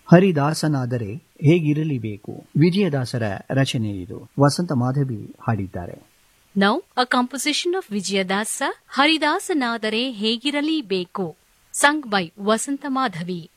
ಹರಿದಾಸನಾದರೆ ಹೇಗಿರಲಿಬೇಕು. ವಿಜಯದಾಸರ ರಚನೆ ಇದು. ವಸಂತ ಮಾಧವಿ ಹಾಡಿದ್ದಾರೆ. Now a composition of Vijayadasa, ಹರಿದಾಸನಾದರೆ ಹೇಗಿರಲಿಬೇಕು, sung by Vasanta Madhavi.